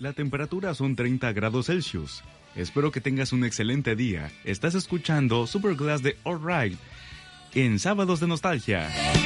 La temperatura son 30 grados Celsius. Espero que tengas un excelente día. Estás escuchando Superglass de Alright en Sábados de Nostalgia.